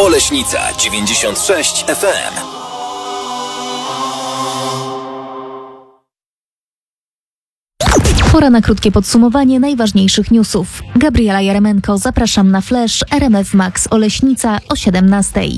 Oleśnica 96 FM. Pora na krótkie podsumowanie najważniejszych newsów. Gabriela Jaremenko, zapraszam na Flash RMF Max Oleśnica o 17:00.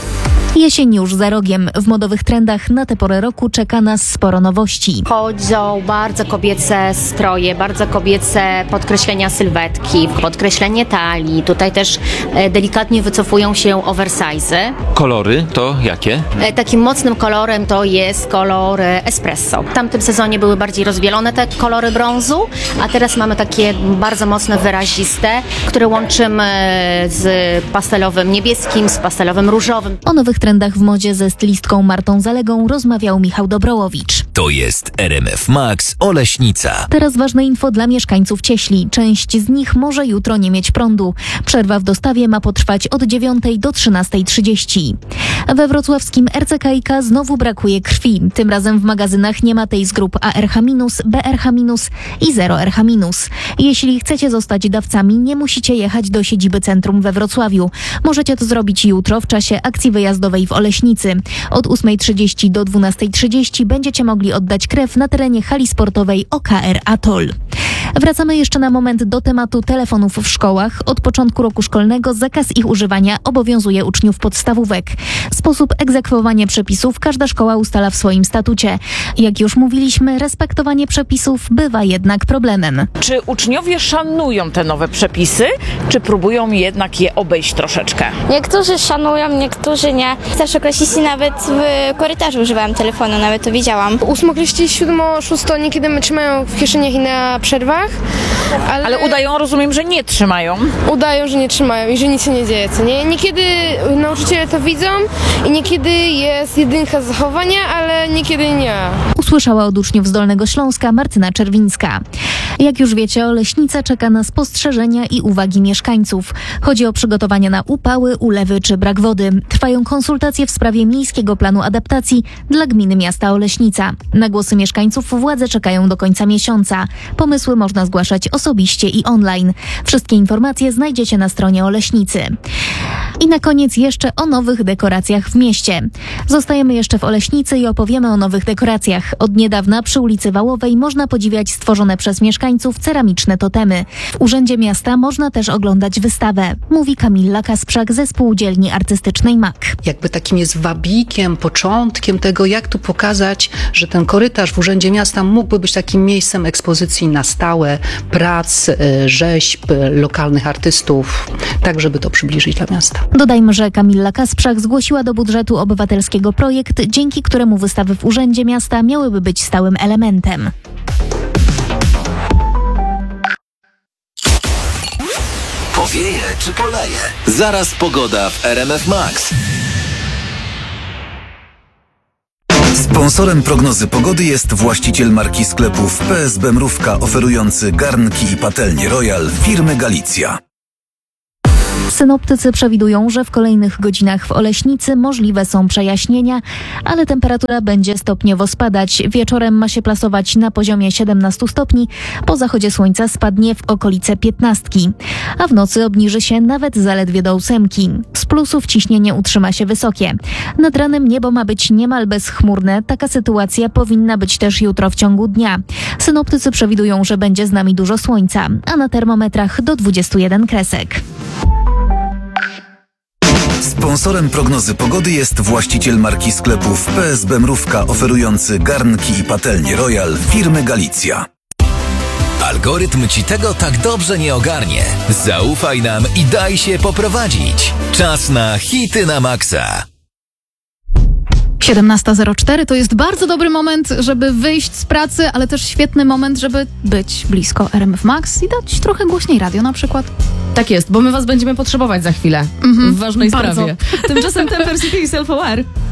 Jesień już za rogiem. W modowych trendach na tę porę roku czeka nas sporo nowości. Chodzą bardzo kobiece stroje, bardzo kobiece podkreślenia sylwetki, podkreślenie talii. Tutaj też delikatnie wycofują się oversize'y. Kolory to jakie? Takim mocnym kolorem to jest kolor espresso. W tamtym sezonie były bardziej rozbielone te kolory brązu, a teraz mamy takie bardzo mocne, wyraziste, które łączymy z pastelowym niebieskim, z pastelowym różowym. O nowych trendach w modzie ze stylistką Martą Zalegą rozmawiał Michał Dobrołowicz. To jest RMF Max Oleśnica. Teraz ważne info dla mieszkańców Cieśli. Część z nich może jutro nie mieć prądu. Przerwa w dostawie ma potrwać od 9 do 13:30. We wrocławskim RCKiK znowu brakuje krwi. Tym razem w magazynach nie ma tej z grup ARH-, BRH- i 0RH-. Jeśli chcecie zostać dawcami, nie musicie jechać do siedziby centrum we Wrocławiu. Możecie to zrobić jutro w czasie akcji wyjazdowej w Oleśnicy. Od 8:30 do 12:30 będziecie mogli oddać krew na terenie hali sportowej OKR Atol. Wracamy jeszcze na moment do tematu telefonów w szkołach. Od początku roku szkolnego zakaz ich używania obowiązuje uczniów podstawówek. Sposób egzekwowania przepisów każda szkoła ustala w swoim statucie. Jak już mówiliśmy, respektowanie przepisów bywa jednak problemem. Czy uczniowie szanują te nowe przepisy, czy próbują jednak je obejść troszeczkę? Niektórzy szanują, niektórzy nie. Starszoklasiści nawet w korytarzu używają telefonu, nawet to widziałam. Ósmoklasści, siódmo-szósto niekiedy my trzymają w kieszeniach i na przerwach, Ale udają, rozumiem, że nie trzymają. udają, że nie trzymają i że nic się nie dzieje, co nie? Niekiedy nauczyciele to widzą i niekiedy jest jedynka z zachowania, ale niekiedy nie. Usłyszała od uczniów z Dolnego Śląska Martyna Czerwińska. Jak już wiecie, Oleśnica czeka na spostrzeżenia i uwagi mieszkańców. Chodzi o przygotowania na upały, ulewy czy brak wody. Trwają konsultacje w sprawie miejskiego planu adaptacji dla gminy miasta Oleśnica. Na głosy mieszkańców władze czekają do końca miesiąca. Pomysły można zgłaszać osobiście i online. Wszystkie informacje znajdziecie na stronie Oleśnicy. I na koniec jeszcze o nowych dekoracjach w mieście. Zostajemy jeszcze w Oleśnicy i opowiemy o nowych dekoracjach. Od niedawna przy ulicy Wałowej można podziwiać stworzone przez mieszkańców ceramiczne totemy. W Urzędzie Miasta można też oglądać wystawę, mówi Kamila Kasprzak ze Spółdzielni Artystycznej MAK. Jakby takim jest wabikiem, początkiem tego, jak tu pokazać, że ten korytarz w Urzędzie Miasta mógłby być takim miejscem ekspozycji na stałe, prac, rzeźb, lokalnych artystów, tak żeby to przybliżyć dla miasta. Dodajmy, że Kamila Kasprzak zgłosiła do budżetu obywatelskiego projekt, dzięki któremu wystawy w Urzędzie Miasta miałyby być stałym elementem. Powieje czy poleje? Zaraz pogoda w RMF Max. Sponsorem prognozy pogody jest właściciel marki sklepów PSB Mrówka, oferujący garnki i patelnie Royal firmy Galicja. Synoptycy przewidują, że w kolejnych godzinach w Oleśnicy możliwe są przejaśnienia, ale temperatura będzie stopniowo spadać. Wieczorem ma się plasować na poziomie 17 stopni, po zachodzie słońca spadnie w okolice 15, a w nocy obniży się nawet zaledwie do 8. Z plusów ciśnienie utrzyma się wysokie. Nad ranem niebo ma być niemal bezchmurne, taka sytuacja powinna być też jutro w ciągu dnia. Synoptycy przewidują, że będzie z nami dużo słońca, a na termometrach do 21 kresek. Sponsorem prognozy pogody jest właściciel marki sklepów PSB Mrówka, oferujący garnki i patelnie Royal firmy Galicja. Algorytm ci tego tak dobrze nie ogarnie. Zaufaj nam i daj się poprowadzić. Czas na hity na maksa. 17:04 to jest bardzo dobry moment, żeby wyjść z pracy, ale też świetny moment, żeby być blisko RMF Max i dać trochę głośniej radio na przykład. Tak jest, bo my was będziemy potrzebować za chwilę w ważnej bardzo. sprawie. Tymczasem Temper City i Self Aware.